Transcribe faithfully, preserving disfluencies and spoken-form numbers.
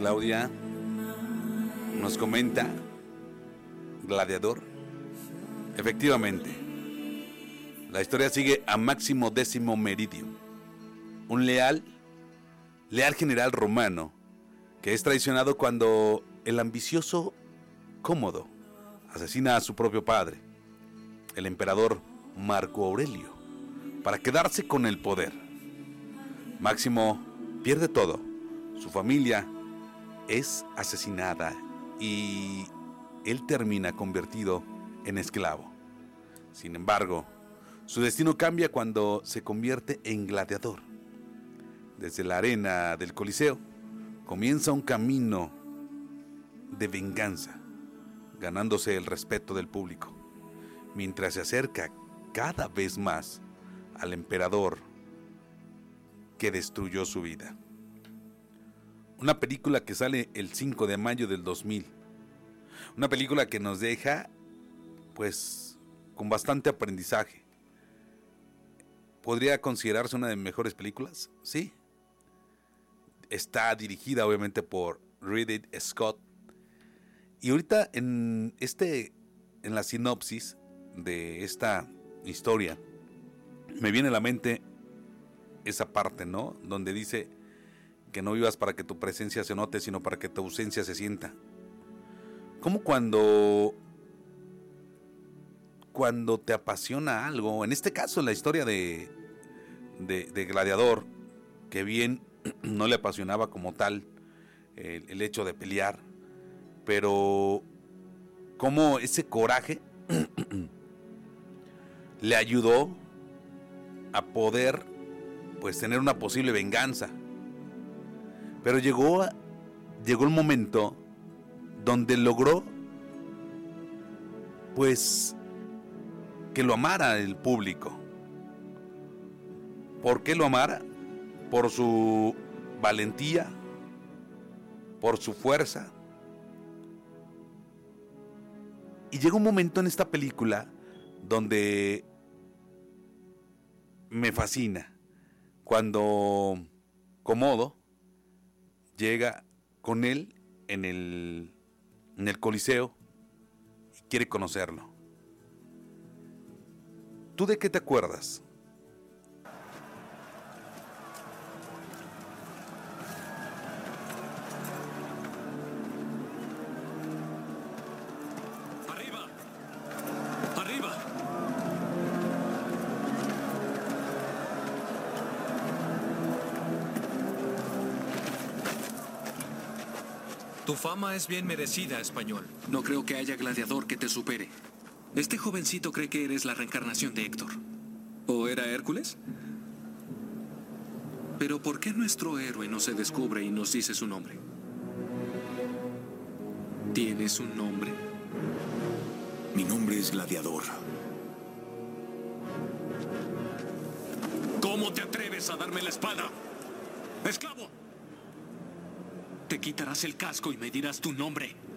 Claudia nos comenta Gladiador. Efectivamente, la historia sigue a Máximo Décimo Meridio, un leal, leal general romano que es traicionado cuando el ambicioso Cómodo asesina a su propio padre, el emperador Marco Aurelio, para quedarse con el poder. Máximo pierde todo, su familia es asesinada y él termina convertido en esclavo. Sin embargo, su destino cambia cuando se convierte en gladiador. Desde la arena del Coliseo comienza un camino de venganza, ganándose el respeto del público, mientras se acerca cada vez más al emperador que destruyó su vida. Una película que sale el cinco de mayo del dos mil. Una película que nos deja, pues, con bastante aprendizaje. ¿Podría considerarse una de mis mejores películas? Sí. Está dirigida, obviamente, por Ridley Scott. Y ahorita en este, en la sinopsis de esta historia, me viene a la mente esa parte, ¿no? Donde dice que no vivas para que tu presencia se note, sino para que tu ausencia se sienta. Como cuando cuando te apasiona algo, en este caso la historia de, de, de Gladiador, que bien no le apasionaba como tal el, el hecho de pelear, pero como ese coraje le ayudó a poder, pues, tener una posible venganza. Pero llegó, llegó el momento donde logró, pues, que lo amara el público. ¿Por qué lo amara? Por su valentía, por su fuerza. Y llegó un momento en esta película donde me fascina, cuando Cómodo llega con él en el, en el Coliseo y quiere conocerlo. ¿Tú de qué te acuerdas? ¡Arriba! ¡Arriba! Tu fama es bien merecida, español. No creo que haya gladiador que te supere. Este jovencito cree que eres la reencarnación de Héctor. ¿O era Hércules? Pero ¿por qué nuestro héroe no se descubre y nos dice su nombre? ¿Tienes un nombre? Mi nombre es Gladiador. ¿Cómo te atreves a darme la espada? ¡Esclavo! Te quitarás el casco y me dirás tu nombre.